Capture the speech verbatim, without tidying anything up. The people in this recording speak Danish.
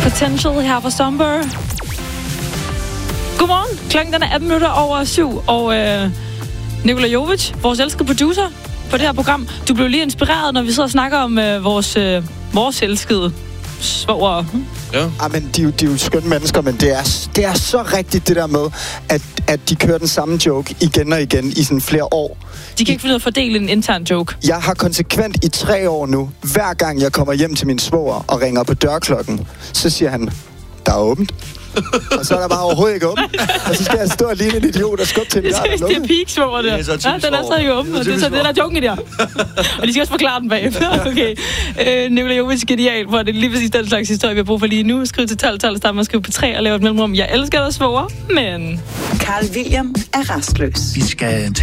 Potential her fra Stomper. Godmorgen. Klokken den er atten minutter over syv, og øh, Nikola Jovic, vores elskede producer på det her program, du blev lige inspireret, når vi sidder og snakker om øh, vores, øh, vores elskede svoger. Ja. Ah, men de, de er jo skønne mennesker, men det er, det er så rigtigt det der med, at, at de kører den samme joke igen og igen i sådan flere år. De kan ikke finde ud af at fordele en intern joke. Jeg har konsekvent i tre år nu, hver gang jeg kommer hjem til min svoger og ringer på dørklokken, så siger han, der er åbent. Og så er der bare overhovedet ikke åbent. Og så skal jeg stå og ligne en idiot og skubbe til en dør, der er Det er lukket. peak-svoger, der. Det er så Ja, den er så ikke åben, og det er så det, der er joken i der. Og de skal også forklare den bagefter. Okay. Øh, Nikola Jovic, genial, for det er lige præcis den slags historie, vi har brug for lige nu. Skriv til tolv tolv, stammer, skriv på tre og lav et mellemrum. Jeg elsker dig, svoger, men... Carl William er restløs. Vi skal